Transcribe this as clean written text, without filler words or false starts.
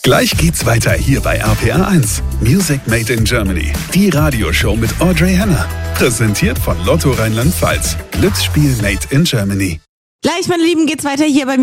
Gleich geht's weiter hier bei RPR 1. Music Made in Germany. Die Radioshow mit Audrey Henner. Präsentiert von Lotto Rheinland-Pfalz. Glücksspiel Made in Germany. Gleich, meine Lieben, geht's weiter hier bei